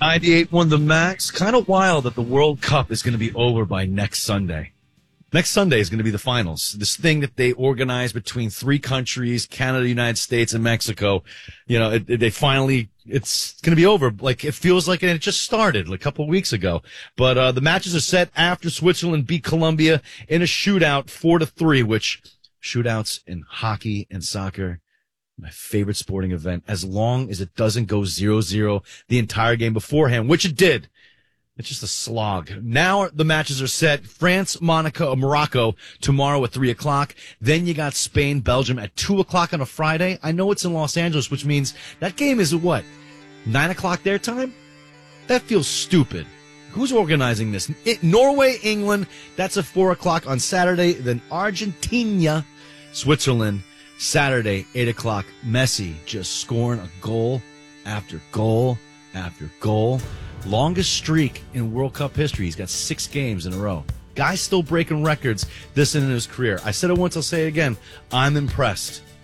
98 won the Max. Kind of wild that the World Cup is going to be over by next Sunday. Next Sunday is going to be the finals. This thing that they organized between three countries, Canada, United States, and Mexico. You know, it's going to be over. Like, it feels like it just started like a couple of weeks ago. But, the matches are set after Switzerland beat Colombia in a shootout 4-3, which shootouts in hockey and soccer, my favorite sporting event, as long as it doesn't go 0-0 the entire game beforehand, which it did. It's just a slog. Now the matches are set. France, Morocco tomorrow at 3 o'clock. Then you got Spain, Belgium at 2 o'clock on a Friday. I know it's in Los Angeles, which means that game is at what? 9 o'clock their time? That feels stupid. Who's organizing this? Norway, England. That's at 4 o'clock on Saturday. Then Argentina, Switzerland, Saturday, 8 o'clock. Messi just scoring a goal after goal after goal. Longest streak in World Cup history. He's got 6 games in a row. Guy's still breaking records this in his career. I said it once, I'll say it again. I'm impressed.